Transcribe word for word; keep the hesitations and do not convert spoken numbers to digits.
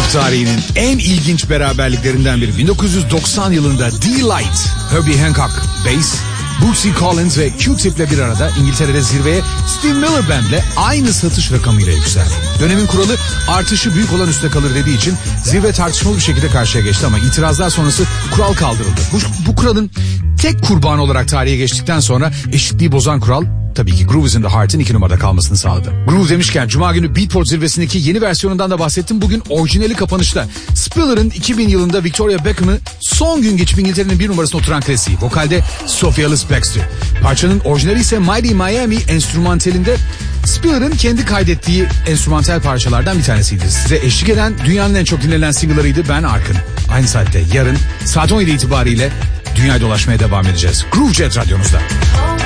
Pop tarihinin en ilginç beraberliklerinden biri. bin dokuz yüz doksan yılında D-Light, Herbie Hancock, bass, Bootsy Collins ve Q-Tip'le bir arada İngiltere'de zirveye Steve Miller Band'le aynı satış rakamıyla yükseldi. Dönemin kuralı artışı büyük olan üstte kalır dediği için zirve tartışmalı bir şekilde karşıya geçti ama itirazlar sonrası kural kaldırıldı. Bu, bu kuralın tek kurbanı olarak tarihe geçtikten sonra eşitliği bozan kural tabii ki Groove is in the Heart'ın iki numarada kalmasını sağladı. Groove demişken Cuma günü Beatport zirvesindeki yeni versiyonundan da bahsettim. Bugün orijinali kapanışta. Spiller'ın iki bin yılında Victoria Beckham'ı son gün geçip İngiltere'nin bir numarasına oturan klasiği. Vokalde Sophia Ellis-Bextor. Parçanın orijinali ise Mighty Miami enstrümantalinde Spiller'ın kendi kaydettiği enstrümantal parçalardan bir tanesiydi. Size eşlik eden dünyanın en çok dinlenen single'larıydı Ben Arkın. Aynı saatte yarın saat on yedi itibariyle dünyayı dolaşmaya devam edeceğiz. Groove Jet radyonuzda.